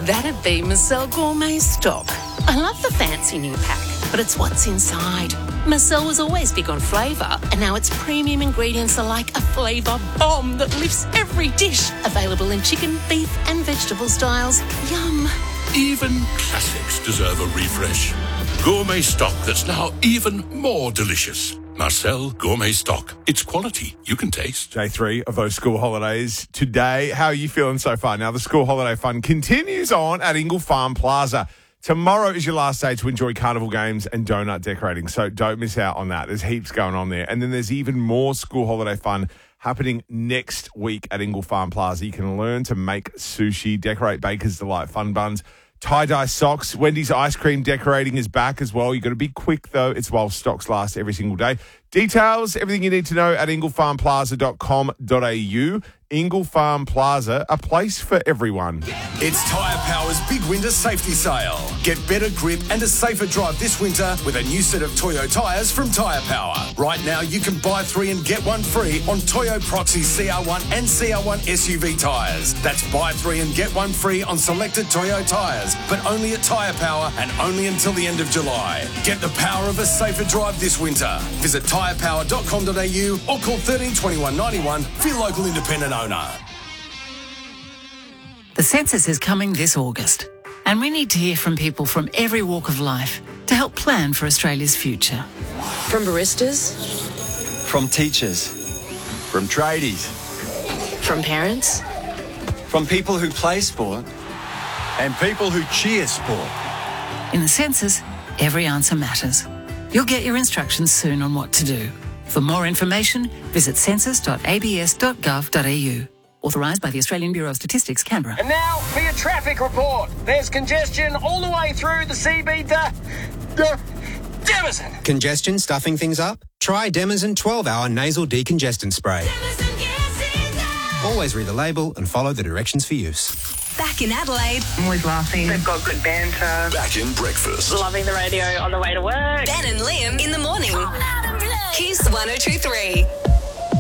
That'd be Marcel Gourmet Stock. I love the fancy new pack, but it's what's inside. Marcel was always big on flavour, and now its premium ingredients are like a flavour bomb that lifts every dish. Available in chicken, beef and vegetable styles. Yum. Even classics deserve a refresh. Gourmet Stock that's now even more delicious. Marcel Gourmet Stock. It's quality you can taste. Day 3 of those school holidays today. How are you feeling so far? Now, the school holiday fun continues on at Ingle Farm Plaza. Tomorrow is your last day to enjoy carnival games and donut decorating, so don't miss out on that. There's heaps going on there. And then there's even more school holiday fun happening next week at Ingle Farm Plaza. You can learn to make sushi, decorate Baker's Delight fun buns, tie-dye socks. Wendy's ice cream decorating is back as well. You've got to be quick, though. It's while stocks last every single day. Details, everything you need to know at inglefarmplaza.com.au. Ingle Farm Plaza, a place for everyone. It's Tyre Power's big winter safety sale. Get better grip and a safer drive this winter with a new set of Toyo tyres from Tyre Power. Right now, you can buy 3 and get 1 free on Toyo Proxy CR1 and CR1 SUV tyres. That's buy 3 and get 1 free on selected Toyo tyres, but only at Tyre Power and only until the end of July. Get the power of a safer drive this winter. Visit tyrepower.com.au or call 13 21 91 for your local independent owner. The census is coming this August, and we need to hear from people from every walk of life to help plan for Australia's future. From baristas, from teachers, from tradies, from parents, from people who play sport, and people who cheer sport. In the census, every answer matters. You'll get your instructions soon on what to do. For more information, visit census.abs.gov.au. Authorised by the Australian Bureau of Statistics, Canberra. And now for your traffic report. There's congestion all the way through the CB to Demison. Congestion stuffing things up? Try Demison 12-hour nasal decongestant spray. Always read the label and follow the directions for use. Back in Adelaide. I'm always laughing. They've got good banter. Back in breakfast. Loving the radio on the way to work. Ben and Liam in the morning. Kiss 102.3.